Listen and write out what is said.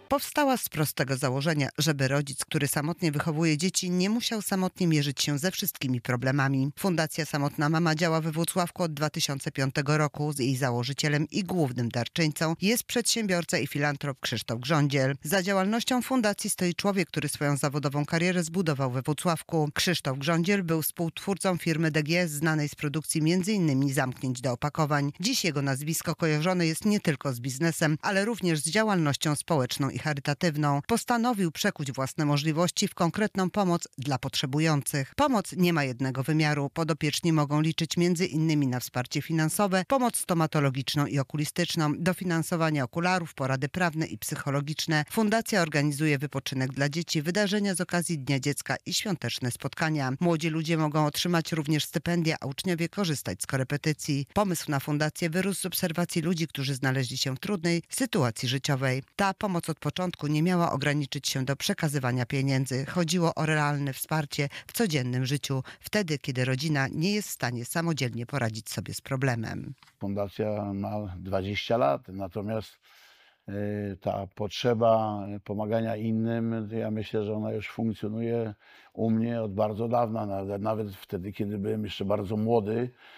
Powstała z prostego założenia, żeby rodzic, który samotnie wychowuje dzieci, nie musiał samotnie mierzyć się ze wszystkimi problemami. Fundacja Samotna Mama działa we Włocławku od 2005 roku. Jej założycielem i głównym darczyńcą jest przedsiębiorca i filantrop Krzysztof Grządziel. Za działalnością fundacji stoi człowiek, który swoją zawodową karierę zbudował we Włocławku. Krzysztof Grządziel był współtwórcą firmy DG, znanej z produkcji m.in. zamknięć do opakowań. Dziś jego nazwisko kojarzone jest nie tylko z biznesem, ale również z działalnością społeczną i charytatywną. Postanowił przekuć własne możliwości w konkretną pomoc dla potrzebujących. Pomoc nie ma jednego wymiaru. Podopieczni mogą liczyć m.in. na wsparcie finansowe, pomoc stomatologiczną i okulistyczną, dofinansowanie okularów, porady prawne i psychologiczne. Fundacja organizuje wypoczynek dla dzieci, wydarzenia z okazji Dnia Dziecka i świąteczne spotkania. Młodzi ludzie mogą otrzymać również stypendia, a uczniowie korzystać z korepetycji. Pomysł na fundację wyrósł z obserwacji ludzi, którzy znaleźli się w trudnej sytuacji życiowej. Ta pomoc od początku nie miała ograniczyć się do przekazywania pieniędzy. Chodziło o realne wsparcie w codziennym życiu, wtedy, kiedy rodzina nie jest w stanie samodzielnie poradzić sobie z problemem. Fundacja ma 20 lat, natomiast ta potrzeba pomagania innym, ja myślę, że ona już funkcjonuje u mnie od bardzo dawna, nawet wtedy, kiedy byłem jeszcze bardzo młody.